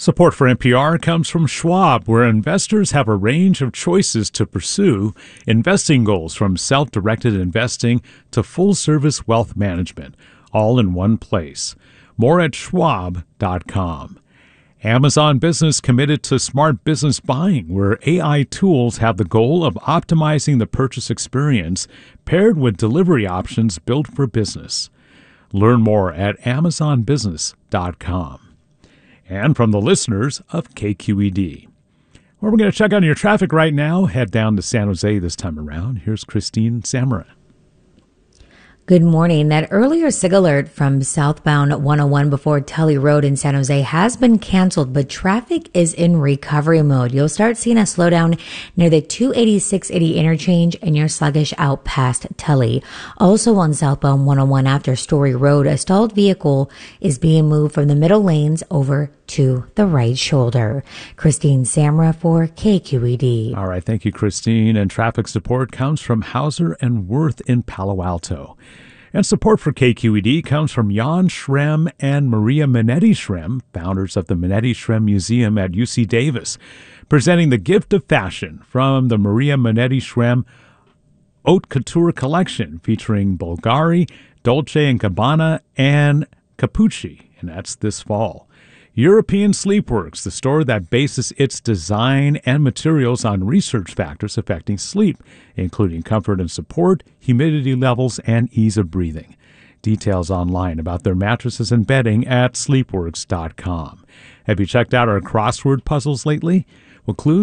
Support for NPR comes from Schwab, where investors have a range of choices to pursue investing goals from self-directed investing to full-service wealth management, all in one place. More at schwab.com. Amazon Business committed to smart business buying, where AI tools have the goal of optimizing the purchase experience paired with delivery options built for business. Learn more at amazonbusiness.com. And from the listeners of KQED. Well, we're going to check on your traffic right now. Head down to San Jose this time around. Here's Christine Samara. Good morning. That earlier SIG alert from southbound 101 before Tully Road in San Jose has been canceled, but traffic is in recovery mode. You'll start seeing a slowdown near the 280-680 interchange and you're sluggish out past Tully. Also on southbound 101 after Story Road, a stalled vehicle is being moved from the middle lanes over to the right shoulder. Christine Samra for KQED. All right. Thank you, Christine. And traffic support comes from Hauser and Worth in Palo Alto. And support for KQED comes from Jan Schrem and Maria Minetti Schrem, founders of the Minetti Schrem Museum at UC Davis, presenting the gift of fashion from the Maria Minetti Schrem Haute Couture collection featuring Bulgari, Dolce & Gabbana, and Capucci. And that's this fall. European Sleepworks, the store that bases its design and materials on research factors affecting sleep, including comfort and support, humidity levels, and ease of breathing. Details online about their mattresses and bedding at sleepworks.com. Have you checked out our crossword puzzles lately? Well, clues